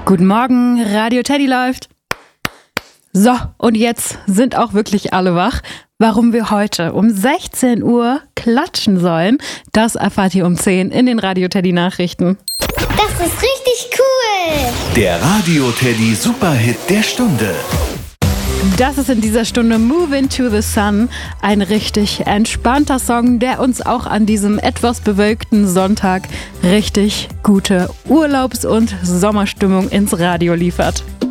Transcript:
Guten Morgen, Radio Teddy läuft. So, und jetzt sind auch wirklich alle wach. Warum wir heute um 16 Uhr klatschen sollen, das erfahrt ihr um 10 in den Radio Teddy Nachrichten. Das ist richtig cool! Der Radio Teddy Superhit der Stunde. Das ist in dieser Stunde Move Into the Sun, ein richtig entspannter Song, der uns auch an diesem etwas bewölkten Sonntag richtig gute Urlaubs- und Sommerstimmung ins Radio liefert.